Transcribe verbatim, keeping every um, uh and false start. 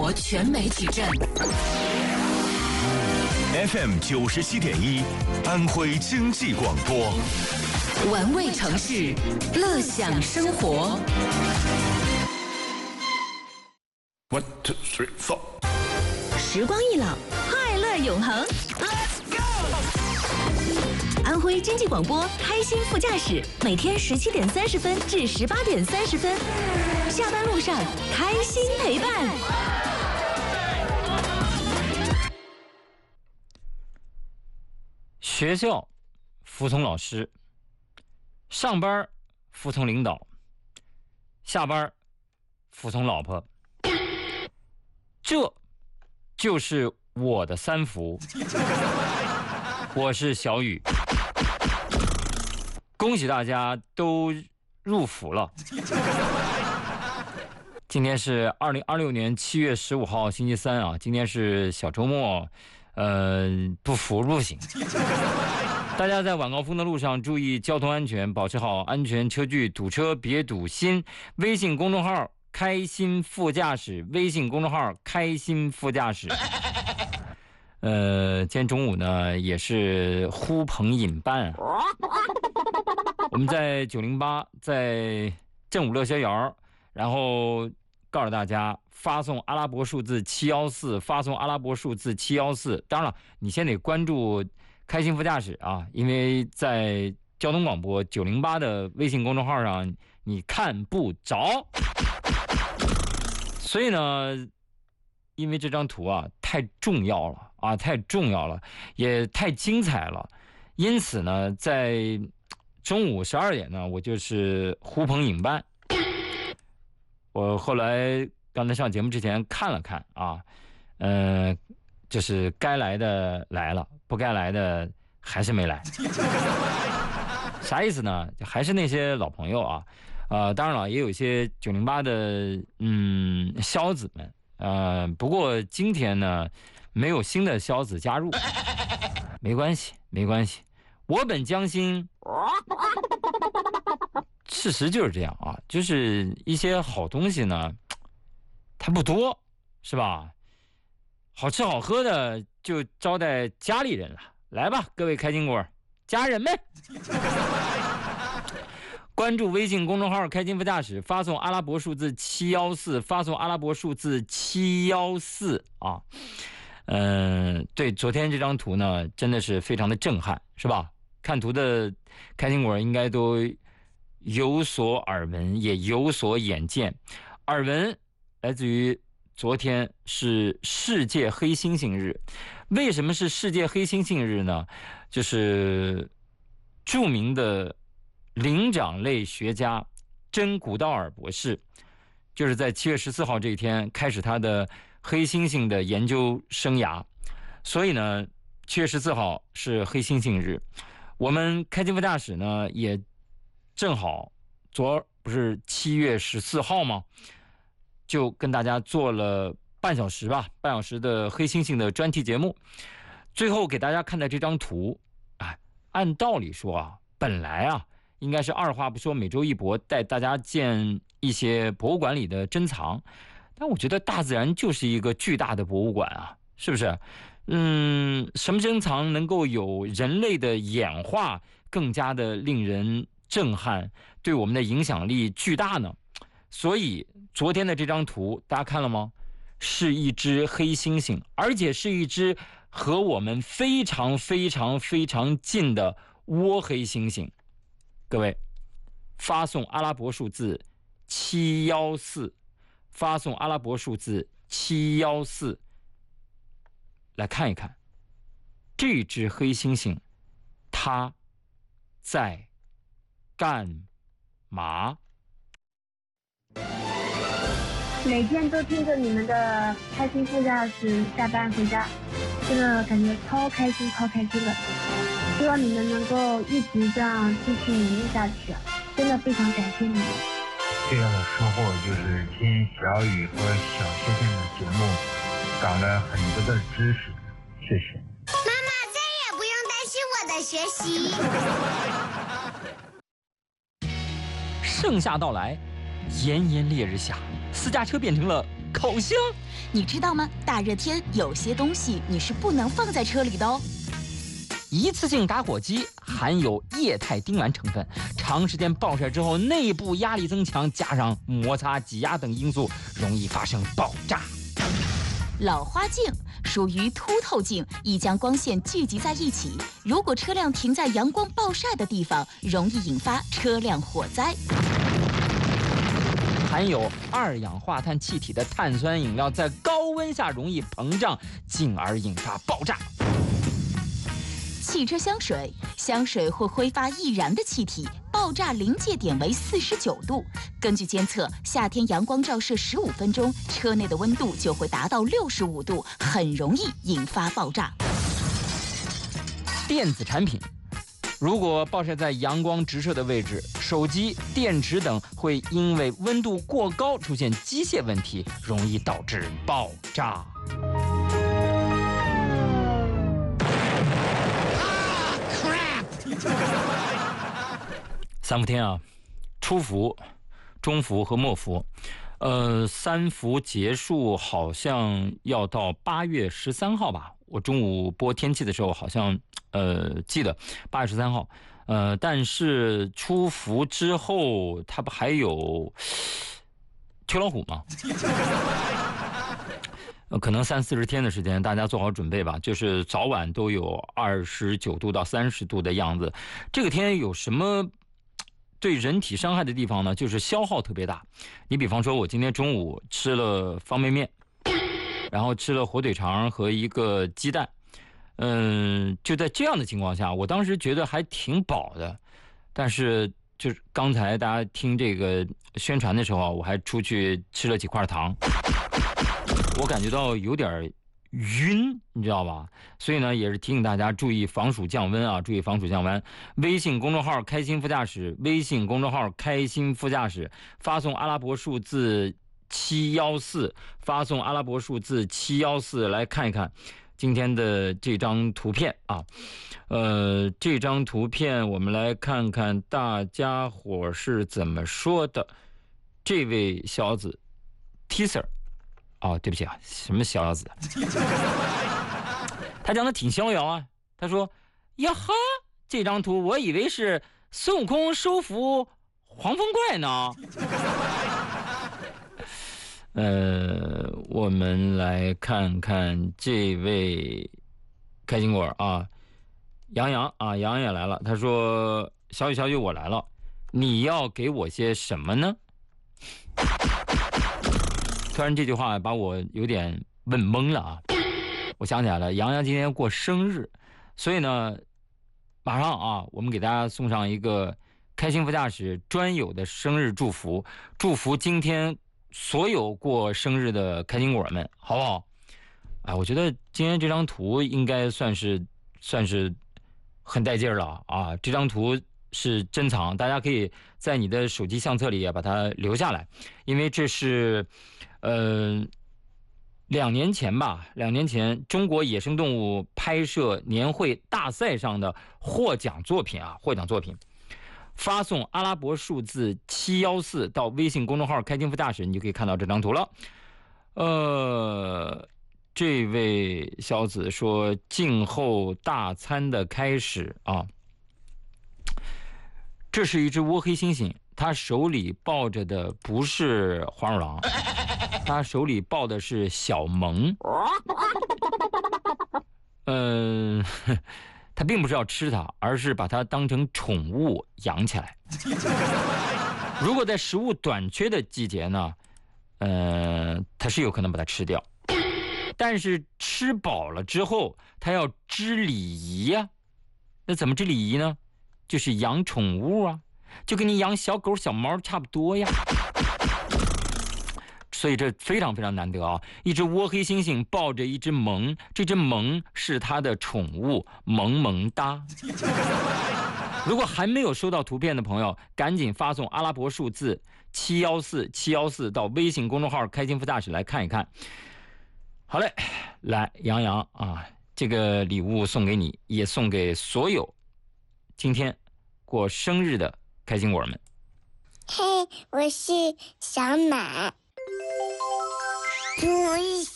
国全媒体站 F M 九十七点一，安徽经济广播， 玩味城市，乐享生活。 One two three four， 时光一老，快乐永恒。Let's go！ 安徽经济广播开心副驾驶，每天十七点三十分至十八点三十分，下班路上开心陪伴。 学校服从老师，上班服从领导，下班服从老婆，这就是我的三服。我是小雨，恭喜大家都入府了。今天是二零二六年七月十五号星期三啊，今天是小周末。呃，不服不行。大家在晚高峰的路上注意交通安全，保持好安全车距，堵车别堵心。微信公众号开心副驾驶，微信公众号开心副驾驶。呃，今天中午呢也是呼朋引伴啊，我们在九零八在正午乐逍遥，然后告诉大家发送阿拉伯数字七一四，发送阿拉伯数字七一四。当然了，你先得关注开心副驾驶啊，因为在交通广播九零八的微信公众号上你看不着。所以呢，因为这张图啊太重要了啊，太重要了，也太精彩了，因此呢，在中午十二点呢，我就是呼朋引伴。我后来刚才上节目之前看了看啊，嗯、呃，就是该来的来了，不该来的还是没来。啥意思呢？还是那些老朋友啊，呃，当然了，也有一些九零八的嗯枭子们，呃，不过今天呢没有新的枭子加入，没关系，没关系，我本将心。事实就是这样啊，就是一些好东西呢，它不多，是吧？好吃好喝的就招待家里人了。来吧，各位开心果家人们，关注微信公众号开心副驾驶，发送阿拉伯数字七一四，发送阿拉伯数字七一四啊。嗯、呃，对，昨天这张图呢，真的是非常的震撼，是吧？看图的开心果应该都有所耳闻，也有所眼见。耳闻来自于昨天是世界黑猩猩日。为什么是世界黑猩猩日呢？就是著名的灵长类学家珍古道尔博士，就是在七月十四号这一天开始他的黑猩猩的研究生涯。所以呢，七月十四号是黑猩猩日。我们开心副驾驶呢也正好昨不是七月十四号吗？就跟大家做了半小时吧，半小时的黑猩猩的专题节目。最后给大家看的这张图，哎，按道理说啊，本来啊应该是二话不说，每周一博带大家见一些博物馆里的珍藏。但我觉得大自然就是一个巨大的博物馆啊，是不是？嗯，什么珍藏能够有人类的演化更加的令人震撼，对我们的影响力巨大呢？所以昨天的这张图大家看了吗？是一只黑猩猩，而且是一只和我们非常非常非常近的倭黑猩猩。各位，发送阿拉伯数字七一四，发送阿拉伯数字七一四。来看一看这只黑猩猩它在干嘛。 每天都听着你们的开心副驾驶下班回家，真的感觉超开心超开心的。希望你们能够一直这样继续努力下去，真的非常感谢你们。 最大的收获就是听小雨和小仙仙的节目，长了很多的知识，谢谢。 妈妈再也不用担心我的学习。 盛夏到来，炎炎烈日下，私家车变成了烤箱。 你知道吗？大热天有些东西你是不能放在车里的哦。 一次性打火机含有液态丁烷成分，长时间暴晒之后，内部压力增强，加上摩擦、挤压等因素，容易发生爆炸。 老花镜属于凸透镜，易将光线聚集在一起。如果车辆停在阳光暴晒的地方，容易引发车辆火灾。 含有二氧化碳气体的碳酸饮料在高温下容易膨胀，进而引发爆炸。 汽车香水，香水会挥发易燃的气体，爆炸临界点为四十九度。根据监测，夏天阳光照射十五分钟，车内的温度就会达到六十五度，很容易引发爆炸。 电子产品，如果暴晒在阳光直射的位置，手机、电池等会因为温度过高出现机械问题，容易导致爆炸。三伏天啊，初伏、中伏和末伏，呃，三伏结束好像要到八月十三号吧。我中午播天气的时候好像呃记得八月十三号，呃，但是初伏之后它不还有秋老虎吗？可能三四十天的时间，大家做好准备吧。就是早晚都有二十九度到三十度的样子。这个天有什么对人体伤害的地方呢？就是消耗特别大。你比方说，我今天中午吃了方便面，然后吃了火腿肠和一个鸡蛋。嗯，就在这样的情况下，我当时觉得还挺饱的。但是就是刚才大家听这个宣传的时候，我还出去吃了几块糖。我感觉到有点晕，你知道吧？所以呢，也是提醒大家注意防暑降温啊，注意防暑降温。微信公众号开心副驾驶，微信公众号开心副驾驶，发送阿拉伯数字七一四，发送阿拉伯数字七一四来看一看今天的这张图片啊。呃，这张图片我们来看看大家伙是怎么说的。这位小子 Teaser。哦，对不起啊，什么小小子？他讲的挺逍遥啊。他说：“呀哈，这张图我以为是孙悟空收服黄风怪呢。”呃，我们来看看这位开心果啊，杨洋啊，杨洋也来了。他说：“小雨小雨，我来了，你要给我些什么呢？”突然这句话把我有点问懵了啊！我想起来了，杨洋今天过生日，所以呢，马上啊，我们给大家送上一个开心副驾驶专有的生日祝福，祝福今天所有过生日的开心果们，好不好？哎，我觉得今天这张图应该算是算是很带劲儿了啊！这张图是珍藏，大家可以在你的手机相册里也把它留下来，因为这是。呃，两年前吧，两年前中国野生动物拍摄年会大赛上的获奖作品啊，获奖作品，发送阿拉伯数字七一四到微信公众号开心副驾驶，你就可以看到这张图了。呃，这位小子说，静候大餐的开始啊，这是一只倭黑猩猩。他手里抱着的不是黄鼠狼，他手里抱的是小萌。嗯、呃，他并不是要吃它，而是把它当成宠物养起来。如果在食物短缺的季节呢，呃，他是有可能把它吃掉。但是吃饱了之后，他要知礼仪呀。那怎么知礼仪呢？就是养宠物啊。就跟你养小狗小猫差不多呀，所以这非常非常难得啊！一只倭黑猩猩抱着一只萌，这只萌是它的宠物，萌萌哒。如果还没有收到图片的朋友，赶紧发送阿拉伯数字七一四七一四到微信公众号开心副驾驶来看一看。好嘞，来杨洋啊，这个礼物送给你，也送给所有今天过生日的开心果们。 嘿，我是小马。 听我一起